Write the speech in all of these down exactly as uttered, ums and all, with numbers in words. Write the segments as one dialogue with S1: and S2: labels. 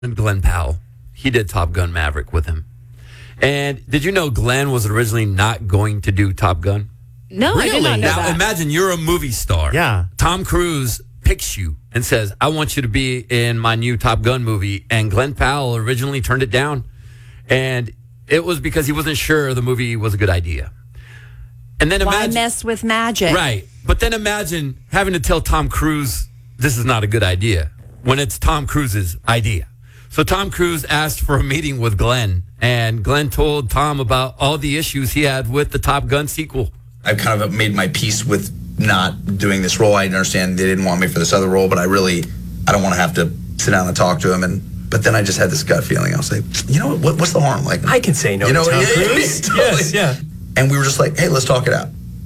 S1: and Glenn Powell. He did Top Gun Maverick with him. And did you know Glenn was originally not going to do Top Gun?
S2: No, I did not know
S1: Now
S2: that.
S1: imagine you're a movie star.
S3: Yeah.
S1: Tom Cruise picks you and says, I want you to be in my new Top Gun movie. And Glenn Powell originally turned it down. And it was because he wasn't sure the movie was a good idea. And then
S4: Why
S1: imagine,
S4: mess with magic?
S1: right. But then imagine having to tell Tom Cruise this is not a good idea when it's Tom Cruise's idea. So Tom Cruise asked for a meeting with Glenn, and Glenn told Tom about all the issues he had with the Top Gun sequel.
S5: I kind of made my peace with not doing this role. I understand they didn't want me for this other role, but I really, I don't want to have to sit down and talk to him. And but then I just had this gut feeling. I was like, you know what? What's the harm? Like,
S3: I can say no
S5: you know,
S3: to Tom
S5: yeah,
S3: Cruise.
S5: yeah, totally.
S3: Yes, yeah.
S5: And we were just like, hey, let's talk it out.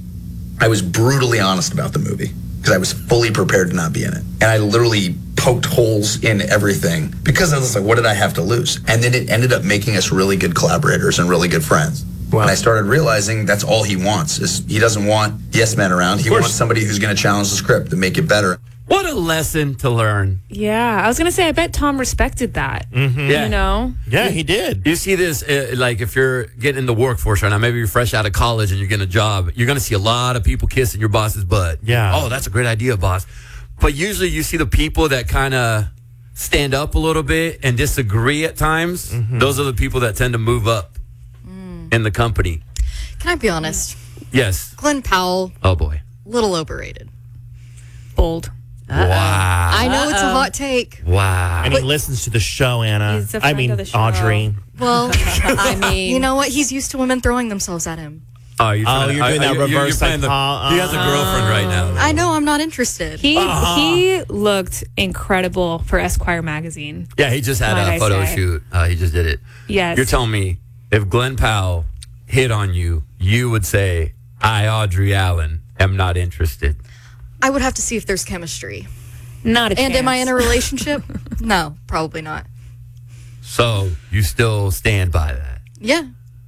S5: I was brutally honest about the movie because I was fully prepared to not be in it. And I literally poked holes in everything because I was like, what did I have to lose? And then it ended up making us really good collaborators and really good friends.
S3: Wow.
S5: And I started realizing that's all he wants. Is he doesn't want yes men around. He wants somebody who's going to challenge the script and make it better.
S1: What a lesson to learn.
S2: Yeah, I was going to say, I bet Tom respected that.
S3: Mm-hmm.
S1: Yeah.
S2: You know?
S3: Yeah, he did.
S1: You see this, uh, like if you're getting in the workforce right now, maybe you're fresh out of college and you're getting a job, you're going to see a lot of people kissing your boss's butt.
S3: Yeah.
S1: Oh, that's a great idea, boss. But usually you see the people that kind of stand up a little bit and disagree at times. Mm-hmm. Those are the people that tend to move up mm. in the company.
S6: Can I be honest?
S1: Yes.
S6: Glenn Powell,
S1: Oh, boy.
S6: little overrated.
S2: Bold.
S1: Uh-oh. Wow.
S6: I know it's a hot take.
S1: Wow.
S3: And he listens to the show, Anna.
S2: He's a
S3: I
S2: friend
S3: mean,
S2: of the show.
S3: Audrey.
S6: Well, I mean, you know what? He's used to women throwing themselves at him.
S1: Oh, you're,
S3: Oh,
S1: trying
S3: you're
S1: to,
S3: doing
S1: are-
S3: that
S1: you're- you're
S3: reverse
S1: playing the-
S3: psycho-
S1: He has a girlfriend right now.
S6: I know I'm not interested.
S2: He
S1: Uh-huh.
S2: he looked incredible for Esquire magazine.
S1: Yeah, he just had
S2: Might
S1: a
S2: I
S1: photo
S2: say.
S1: shoot. Uh, he just did it.
S2: Yes.
S1: You're telling me if Glenn Powell hit on you, you would say, I, Audrey Allen, am not interested.
S6: I would have to see if there's chemistry.
S2: Not a chance.
S6: And am I in a relationship? No, probably not.
S1: So you still stand by that?
S6: Yeah.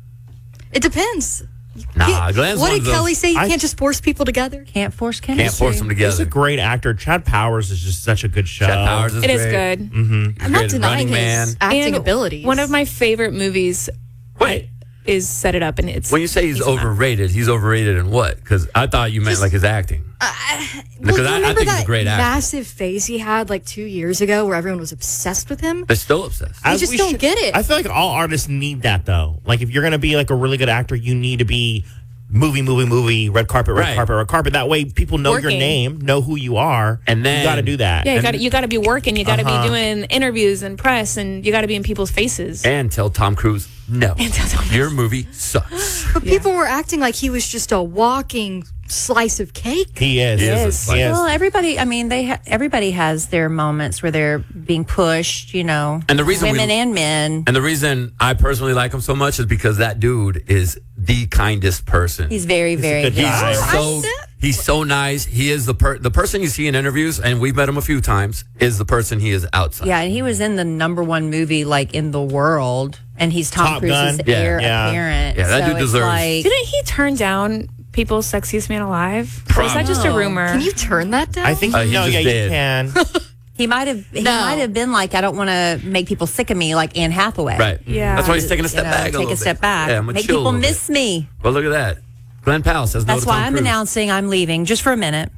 S6: It depends.
S1: Nah,
S6: He-
S1: Glenn's
S6: what
S1: one
S6: did
S1: of those-
S6: Kelly say? You
S3: I-
S6: can't just force people together?
S4: Can't force chemistry.
S1: Can't force them
S3: He's
S1: together.
S3: a great actor. Chad Powers is just such a good show.
S1: Chad Powers is
S2: It is
S1: great.
S2: good.
S3: Mm-hmm.
S1: He's
S6: I'm
S1: great
S6: not
S1: in
S6: denying
S1: Running
S6: his
S1: Man.
S6: acting
S2: And
S6: abilities.
S2: One of my favorite movies
S1: Wait,
S2: is Set It Up, and it's
S1: when you say he's,
S2: he's
S1: overrated, he's overrated in what? Because I thought you meant
S6: Just-
S1: like his acting.
S6: Well,
S1: Because
S6: you
S1: I- I
S6: remember
S1: think he's a
S6: that
S1: great actor.
S6: massive phase he had like two years ago where everyone was obsessed with him?
S1: They're still obsessed.
S6: I just
S3: we
S6: don't get it.
S3: I feel like all artists need that, though. Like, if you're going to be like a really good actor, you need to be movie, movie, movie, red carpet, red
S1: Right.
S3: carpet, red carpet. That way, people know your
S2: Working.
S3: name, know who you are,
S1: And then-
S3: you got to do that.
S2: yeah. You
S1: And-
S2: got you got to be working. You got to
S3: Uh-huh.
S2: be doing interviews and press, and you got to be in people's faces.
S1: And tell Tom Cruise, no,
S2: And tell Tom Cruise.
S1: your movie sucks.
S6: But people were acting like he was just a walking slice of cake.
S3: He is.
S1: He is a
S3: Yes.
S1: slice.
S3: Yes.
S4: Well, everybody. I mean, they. Ha- everybody has their moments where they're being pushed. You know,
S1: And the reason we-
S4: women and men.
S1: And the reason I personally like him so much is because that dude is the kindest person.
S4: He's very, very.
S3: good
S1: He's
S3: guy.
S1: so he's so nice. He is the per, the person you see in interviews, and we've met him a few times. Is the person he is outside.
S4: Yeah, and he was in the number one movie like in the world, and he's Tom
S3: Top
S4: Cruise's
S3: Gun.
S1: Yeah.
S4: heir
S3: Yeah.
S4: apparent.
S1: Yeah, that
S4: so
S1: dude
S4: it's
S1: deserves-
S4: Like,
S2: Didn't he turn down People's Sexiest Man Alive? Or is that just a
S4: No.
S2: rumor?
S6: Can you turn that down?
S3: I think,
S1: Uh, he
S3: no,
S1: just
S3: yeah,
S1: did.
S3: you can.
S4: he might have. He
S6: No.
S4: might have been like, I don't want to make people sick of me, like Anne Hathaway.
S1: Right.
S2: Yeah.
S1: That's why he's taking a
S4: You
S1: step
S4: know,
S1: back. a
S4: take
S1: little
S4: a step
S1: bit.
S4: back.
S1: Yeah, I'm gonna
S4: Make
S1: chill a
S4: people
S1: little
S4: miss
S1: bit.
S4: me.
S1: Well, look at that. Glenn Powell says no
S4: That's
S1: to
S4: why
S1: Tom
S4: I'm
S1: Cruise.
S4: announcing I'm leaving just for a minute.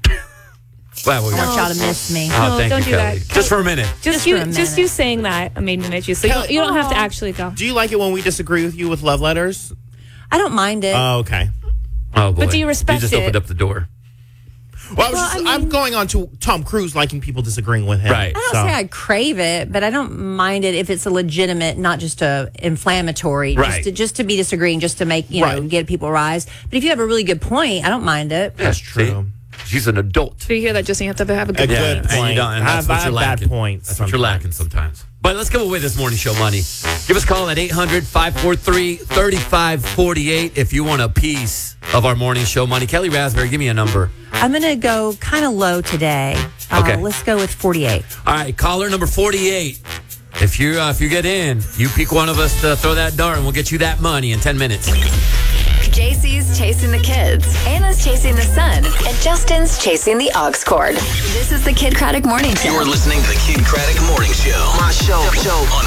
S1: Wow, well,
S4: I
S1: yeah.
S4: want y'all to miss me.
S1: Oh,
S2: No,
S1: thank
S2: don't
S1: you,
S2: do
S1: Kelly.
S2: that.
S1: Just for a minute.
S2: just
S4: Just
S2: you,
S4: for a
S2: just
S4: minute.
S2: you saying that made me miss you. So you,
S3: Kelly-
S2: you don't have to actually go.
S3: Do you like it when we disagree with you with love letters?
S4: I don't mind it.
S3: Oh, okay.
S1: Oh boy.
S2: But do you respect
S1: You just
S2: it?
S1: opened up the door.
S3: Well, I was
S4: Well,
S3: just,
S4: I
S3: I'm
S4: mean-
S3: going on to Tom Cruise liking people disagreeing with him.
S1: Right.
S4: I don't
S3: So-
S4: say I crave it, but I don't mind it if it's a legitimate, not just a inflammatory,
S1: Right.
S4: just to just to be disagreeing, just to make you know
S3: Right.
S4: get people rise. But if you have a really good point, I don't mind it.
S3: That's true.
S1: See? She's an adult.
S2: So you hear that, Justin? You have to have a
S3: A
S2: good.
S3: good
S1: and you
S3: point.
S1: don't, and
S3: I
S1: that's
S3: have-
S1: what
S3: I
S1: you're
S3: have bad
S1: lacking.
S3: points
S1: That's what you're
S3: sometimes.
S1: lacking sometimes. But let's give away this morning show money. Give us a call at eight hundred, five four three, three five four eight if you want a piece of our morning show money. Kelly Raspberry, give me a number.
S4: I'm going to go kind of low today. Uh,
S1: Okay.
S4: Let's go with forty-eight.
S1: All right, caller number forty-eight. If you uh, if you get in, you pick one of us to throw that dart, and we'll get you that money in ten minutes.
S7: J C's chasing the kids. Anna's chasing the sun. And Justin's chasing the aux cord. This is the Kid Craddock Morning Show.
S8: You're listening to the Kid Craddock Morning Show. My show, show on